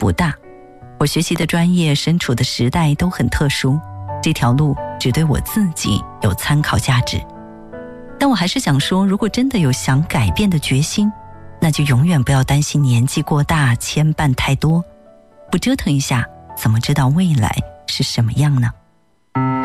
不大，我学习的专业身处的时代都很特殊，这条路只对我自己有参考价值。但我还是想说，如果真的有想改变的决心，那就永远不要担心年纪过大牵绊太多，不折腾一下怎么知道未来是什么样呢？